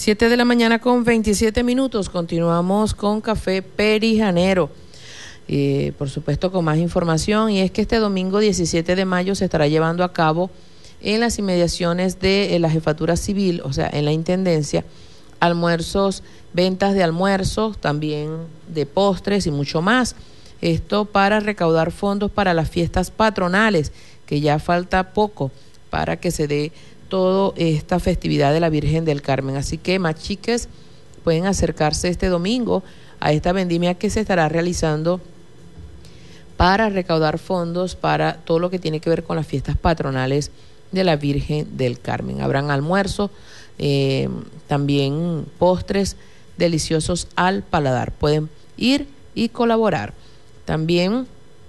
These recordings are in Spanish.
7 de la mañana con 27 minutos. Continuamos con Café Perijanero. Por supuesto con más información, y es que este domingo 17 de mayo se estará llevando a cabo en las inmediaciones de la Jefatura Civil, o sea, en la Intendencia, almuerzos, ventas de almuerzos, también de postres y mucho más. Esto para recaudar fondos para las fiestas patronales, que ya falta poco para que se dé toda esta festividad de la Virgen del Carmen. Así que más chiques pueden acercarse este domingo a esta vendimia que se estará realizando para recaudar fondos para todo lo que tiene que ver con las fiestas patronales de la Virgen del Carmen. Habrán almuerzos, también postres deliciosos al paladar. Pueden ir y colaborar. También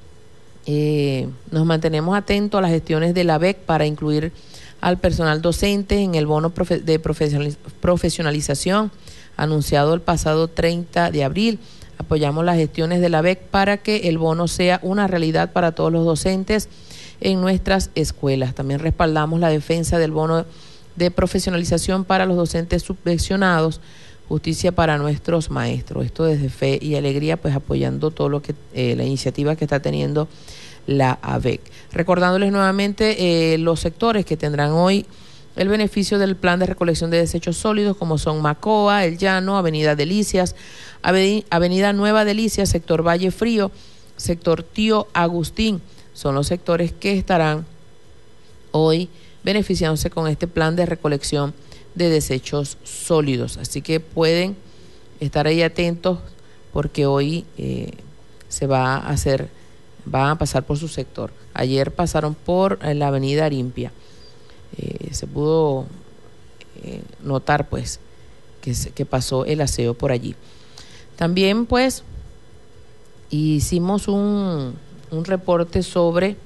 nos mantenemos atentos a las gestiones de la BEC para incluir al personal docente en el bono de profesionalización anunciado el pasado 30 de abril. Apoyamos las gestiones de la BEC para que el bono sea una realidad para todos los docentes en nuestras escuelas. También respaldamos la defensa del bono de profesionalización para los docentes subvencionados, justicia para nuestros maestros. Esto desde Fe y Alegría, pues apoyando todo lo que la iniciativa que está teniendo la ABEC. Recordándoles nuevamente los sectores que tendrán hoy el beneficio del plan de recolección de desechos sólidos, como son Macoa, El Llano, Avenida Delicias, Avenida Nueva Delicias, sector Valle Frío, sector Tío Agustín. Son los sectores que estarán hoy beneficiándose con este plan de recolección de desechos sólidos. Así que pueden estar ahí atentos porque hoy van a pasar por su sector. Ayer pasaron por la Avenida Arimpia. Se pudo notar pues que pasó el aseo por allí. También pues hicimos un reporte sobre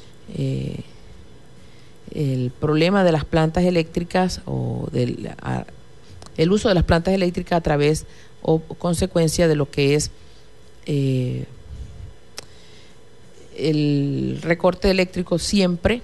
el problema de las plantas eléctricas o el uso de las plantas eléctricas a través o consecuencia de lo que es el recorte eléctrico. Siempre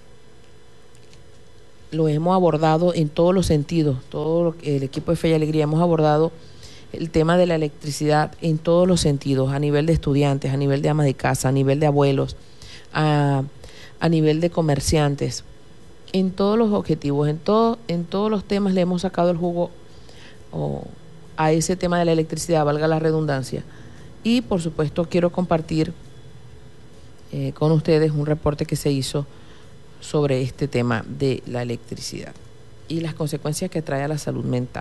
lo hemos abordado en todos los sentidos. Todo el equipo de Fe y Alegría hemos abordado el tema de la electricidad en todos los sentidos, a nivel de estudiantes, a nivel de amas de casa, a nivel de abuelos, a nivel de comerciantes, en todos los objetivos, en todos los temas le hemos sacado el jugo a ese tema de la electricidad, valga la redundancia. Y por supuesto quiero compartir con ustedes un reporte que se hizo sobre este tema de la electricidad y las consecuencias que trae a la salud mental.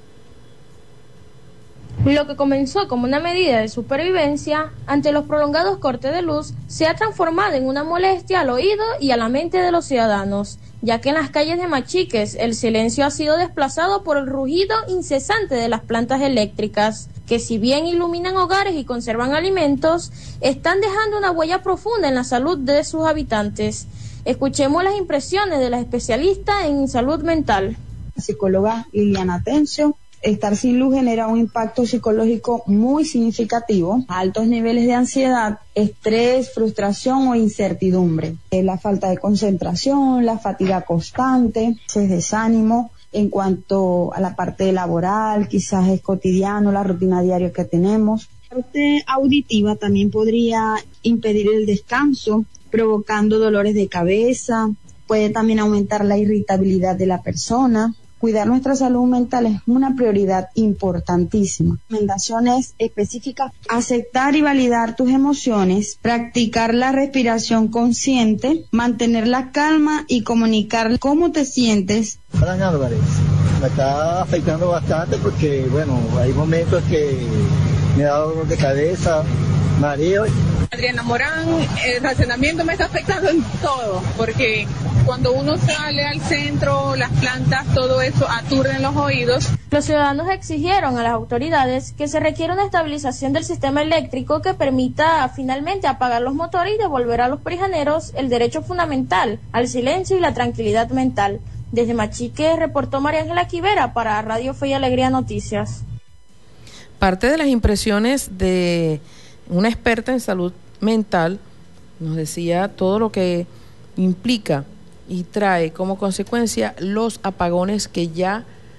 Lo que comenzó como una medida de supervivencia ante los prolongados cortes de luz se ha transformado en una molestia al oído y a la mente de los ciudadanos, ya que en las calles de Machiques el silencio ha sido desplazado por el rugido incesante de las plantas eléctricas, que si bien iluminan hogares y conservan alimentos, están dejando una huella profunda en la salud de sus habitantes. Escuchemos las impresiones de las especialistas en salud mental. La psicóloga Liliana Tencio. Estar sin luz genera un impacto psicológico muy significativo, altos niveles de ansiedad, estrés, frustración o incertidumbre, la falta de concentración, la fatiga constante, ese desánimo. En cuanto a la parte laboral, quizás es cotidiano, la rutina diaria que tenemos. La parte auditiva también podría impedir el descanso, provocando dolores de cabeza, puede también aumentar la irritabilidad de la persona. Cuidar nuestra salud mental es una prioridad importantísima. Recomendaciones específicas: aceptar y validar tus emociones, practicar la respiración consciente, mantener la calma y comunicar cómo te sientes. Fran Álvarez, me está afectando bastante porque, bueno, hay momentos que me da dolor de cabeza, mareo. Adriana Morán, el racionamiento me está afectando en todo, porque cuando uno sale al centro, las plantas, todo eso aturden los oídos. Los ciudadanos exigieron a las autoridades que se requiera una estabilización del sistema eléctrico que permita finalmente apagar los motores y devolver a los perijaneros el derecho fundamental al silencio y la tranquilidad mental. Desde Machique reportó María Ángela Quivera para Radio Fe y Alegría Noticias. Parte de las impresiones de una experta en salud mental nos decía todo lo que implica y trae como consecuencia los apagones que ya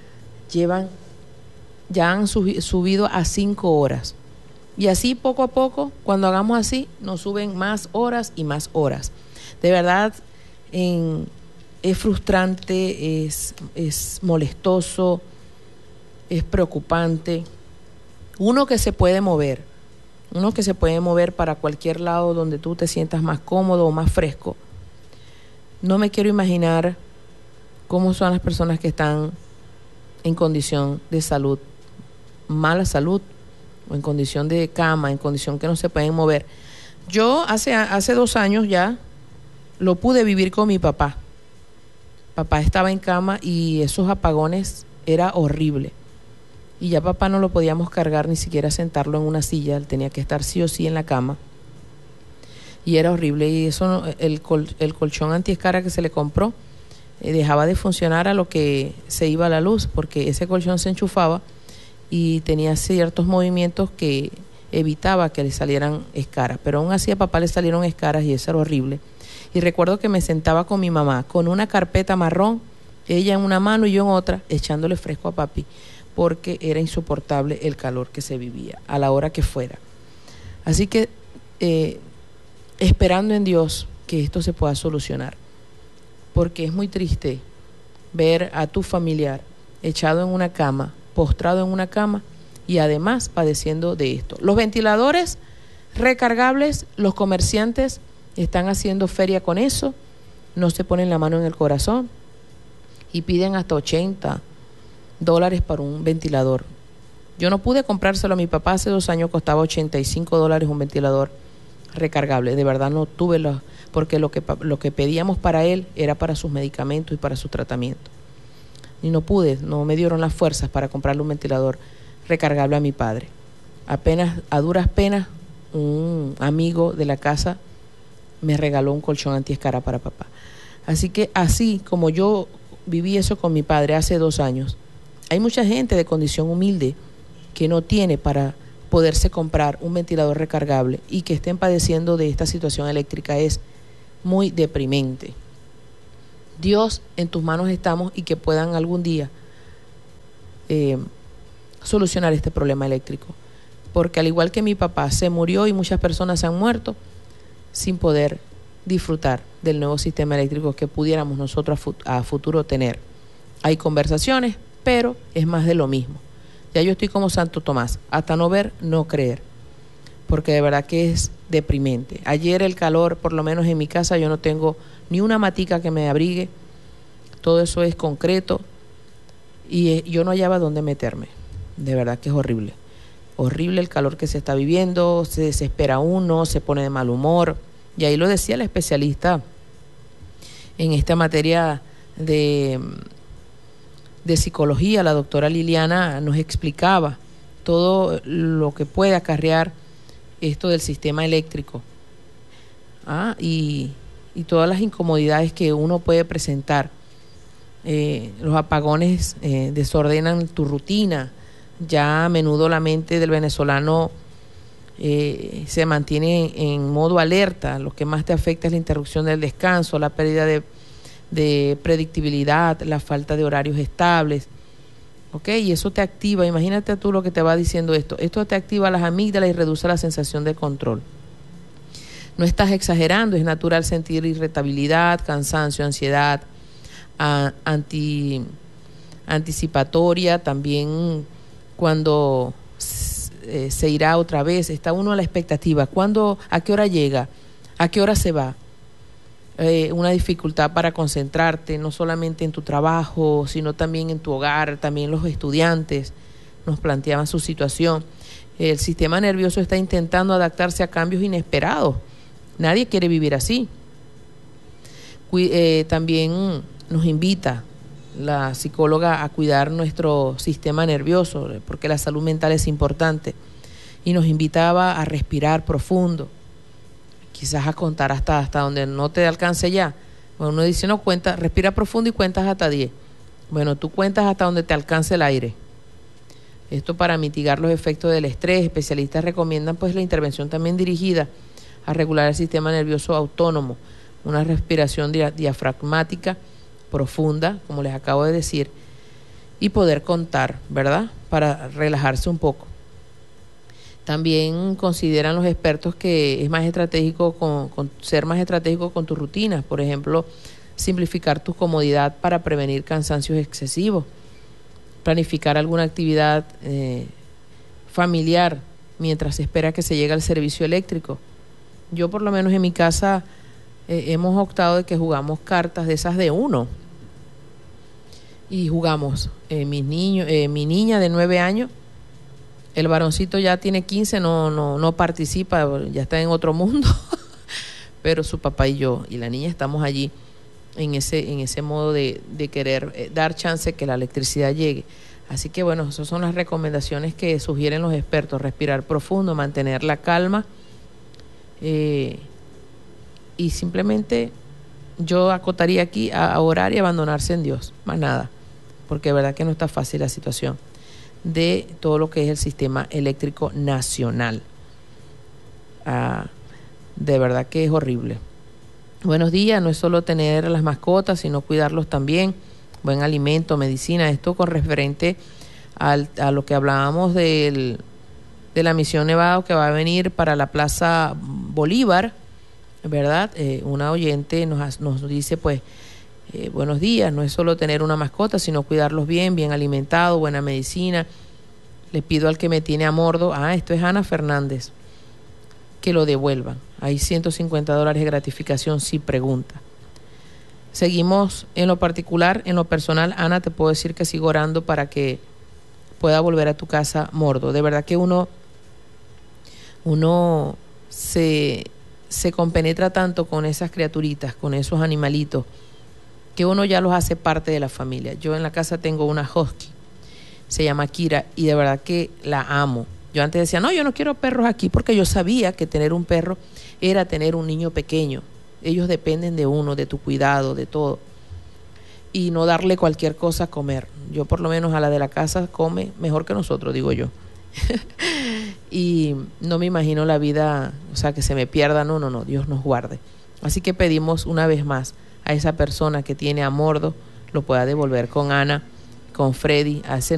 ya han subido a 5 horas. Y así poco a poco, cuando hagamos así, nos suben más horas y más horas. De verdad, es frustrante, es molestoso, es preocupante. Uno que se puede mover para cualquier lado donde tú te sientas más cómodo o más fresco. No me quiero imaginar cómo son las personas que están en condición de salud, mala salud, o en condición de cama, en condición que no se pueden mover. Yo hace 2 años ya lo pude vivir con mi papá. Papá estaba en cama y esos apagones era horrible. Y ya papá no lo podíamos cargar ni siquiera sentarlo en una silla, él tenía que estar sí o sí en la cama. Y era horrible. Y eso, el colchón antiescara que se le compró dejaba de funcionar a lo que se iba la luz, porque ese colchón se enchufaba y tenía ciertos movimientos que evitaba que le salieran escaras, pero aún así a papá le salieron escaras y eso era horrible. Y recuerdo que me sentaba con mi mamá con una carpeta marrón, ella en una mano y yo en otra, echándole fresco a papi, porque era insoportable el calor que se vivía a la hora que fuera. Así que esperando en Dios que esto se pueda solucionar, porque es muy triste ver a tu familiar echado en una cama, postrado en una cama y además padeciendo de esto. Los ventiladores recargables, los comerciantes están haciendo feria con eso, no se ponen la mano en el corazón y piden hasta $80 para un ventilador. Yo no pude comprárselo a mi papá, hace 2 años costaba $85 un ventilador recargable. De verdad no tuve porque lo que pedíamos para él era para sus medicamentos y para su tratamiento. Y no me dieron las fuerzas para comprarle un ventilador recargable a mi padre. A duras penas, un amigo de la casa me regaló un colchón antiescara para papá. Así que así como yo viví eso con mi padre hace 2 años, hay mucha gente de condición humilde que no tiene para poderse comprar un ventilador recargable y que estén padeciendo de esta situación eléctrica. Es muy deprimente. Dios, en tus manos estamos y que puedan algún día solucionar este problema eléctrico. Porque al igual que mi papá se murió y muchas personas se han muerto sin poder disfrutar del nuevo sistema eléctrico que pudiéramos nosotros a futuro tener. Hay conversaciones, pero es más de lo mismo. Ya yo estoy como Santo Tomás, hasta no ver, no creer. Porque de verdad que es deprimente. Ayer el calor, por lo menos en mi casa, yo no tengo ni una matica que me abrigue, todo eso es concreto y yo no hallaba dónde meterme. De verdad que es horrible el calor que se está viviendo, se desespera uno, se pone de mal humor, y ahí lo decía el especialista en esta materia de psicología, la doctora Liliana nos explicaba todo lo que puede acarrear esto del sistema eléctrico y todas las incomodidades que uno puede presentar. Los apagones desordenan tu rutina. Ya a menudo la mente del venezolano se mantiene en modo alerta. Lo que más te afecta es la interrupción del descanso, la pérdida de predictibilidad, la falta de horarios estables. ¿Ok? Y eso te activa, imagínate tú lo que te va diciendo esto. Esto te activa las amígdalas y reduce la sensación de control. No estás exagerando, es natural sentir irritabilidad, cansancio, ansiedad, anticipatoria, también cuando se irá otra vez, está uno a la expectativa, ¿a qué hora llega? ¿A qué hora se va? Una dificultad para concentrarte, no solamente en tu trabajo, sino también en tu hogar. También los estudiantes nos planteaban su situación. El sistema nervioso está intentando adaptarse a cambios inesperados. Nadie quiere vivir así. También nos invita la psicóloga a cuidar nuestro sistema nervioso, porque la salud mental es importante, y nos invitaba a respirar profundo, quizás a contar hasta donde no te alcance ya. Bueno, uno dice, no, respira profundo y cuentas hasta 10. Bueno, tú cuentas hasta donde te alcance el aire. Esto para mitigar los efectos del estrés. Especialistas recomiendan pues la intervención también dirigida a regular el sistema nervioso autónomo, una respiración diafragmática profunda, como les acabo de decir, y poder contar, ¿verdad? Para relajarse un poco. También consideran los expertos que es más estratégico ser más estratégico con tus rutinas. Por ejemplo, simplificar tu comodidad para prevenir cansancios excesivos. Planificar alguna actividad familiar mientras se espera que se llegue al servicio eléctrico. Yo por lo menos en mi casa hemos optado de que jugamos cartas de esas de uno. Y jugamos. Mi niña de 9 años, el varoncito ya tiene 15, no participa, ya está en otro mundo, pero su papá y yo y la niña estamos allí en ese modo de querer dar chance que la electricidad llegue. Así que bueno, esas son las recomendaciones que sugieren los expertos: respirar profundo, mantener la calma, y simplemente yo acotaría aquí a orar y abandonarse en Dios, más nada, porque de verdad que no está fácil la situación de todo lo que es el sistema eléctrico nacional. De verdad que es horrible. Buenos días. No es solo tener las mascotas, sino cuidarlos también. Buen alimento, medicina. Esto con referente a lo que hablábamos de la misión Nevado que va a venir para la Plaza Bolívar, ¿verdad? Una oyente nos dice, pues, buenos días, no es solo tener una mascota, sino cuidarlos bien alimentados, buena medicina. Le pido al que me tiene a mordo, esto es Ana Fernández, que lo devuelvan. Hay $150 de gratificación si pregunta. Seguimos en lo particular, en lo personal, Ana, te puedo decir que sigo orando para que pueda volver a tu casa mordo. De verdad que uno se compenetra tanto con esas criaturitas, con esos animalitos, que uno ya los hace parte de la familia. Yo en la casa tengo una husky, se llama Kira, y de verdad que la amo. Yo antes decía, no, yo no quiero perros aquí, porque yo sabía que tener un perro era tener un niño pequeño. Ellos dependen de uno, de tu cuidado, de todo. Y no darle cualquier cosa a comer. Yo por lo menos a la de la casa come mejor que nosotros, digo yo. Y no me imagino la vida, o sea, que se me pierda. No, Dios nos guarde. Así que pedimos una vez más a esa persona que tiene a mordo, lo pueda devolver con Ana, con Freddy, a ese